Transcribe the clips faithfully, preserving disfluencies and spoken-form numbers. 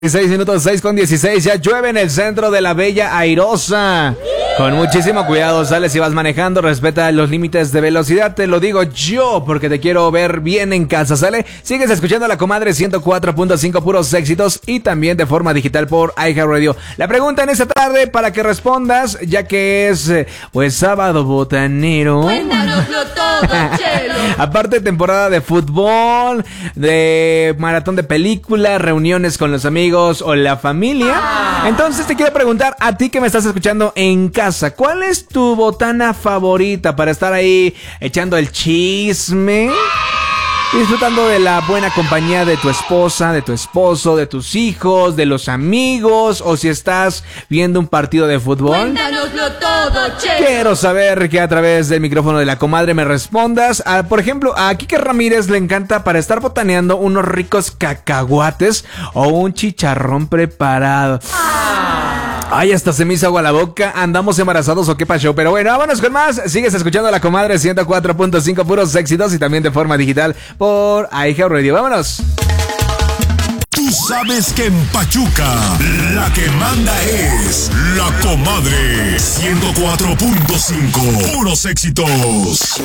dieciséis minutos, seis con dieciséis, ya llueve en el centro de la Bella Airosa. Con muchísimo cuidado, sales si vas manejando, respeta los límites de velocidad, te lo digo yo, porque te quiero ver bien en casa, ¿sale? Sigues escuchando a La Comadre ciento cuatro punto cinco, puros éxitos, y también de forma digital por iHeartRadio. La pregunta en esta tarde, para que respondas, ya que es, pues, sábado botanero. Cuéntanoslo todo, Chelo. Aparte, temporada de fútbol, de maratón de películas, reuniones con los amigos o la familia. Ah. Entonces te quiero preguntar a ti que me estás escuchando en casa, ¿cuál es tu botana favorita para estar ahí echando el chisme? Disfrutando de la buena compañía de tu esposa, de tu esposo, de tus hijos, de los amigos, o si estás viendo un partido de fútbol. Cuéntanoslo todo, che. Quiero saber que a través del micrófono de La Comadre me respondas. A, por ejemplo, a Kike Ramírez le encanta para estar botaneando unos ricos cacahuates o un chicharrón preparado. Ah. Ay, hasta se me hizo agua a la boca. ¿Andamos embarazados o qué pasó? Pero bueno, vámonos con más. Sigues escuchando a La Comadre ciento cuatro punto cinco, puros éxitos, y también de forma digital por iHeartRadio. Vámonos. Tú sabes que en Pachuca la que manda es La Comadre ciento cuatro punto cinco, puros éxitos.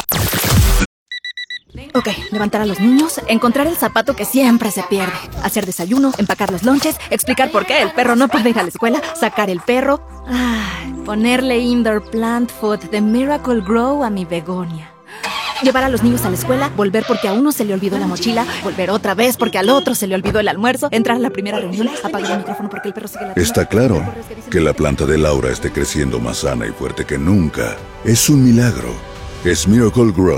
Ok, levantar a los niños, encontrar el zapato que siempre se pierde, hacer desayuno, empacar los lonches, explicar por qué el perro no puede ir a la escuela, sacar el perro, ay, ponerle indoor plant food de Miracle Grow a mi begonia. Llevar a los niños a la escuela, volver porque a uno se le olvidó la mochila, volver otra vez porque al otro se le olvidó el almuerzo, entrar a la primera reunión, apagar el micrófono porque el perro sigue ladrando. Está claro que la planta de Laura esté creciendo más sana y fuerte que nunca. Es un milagro. Es Miracle Grow.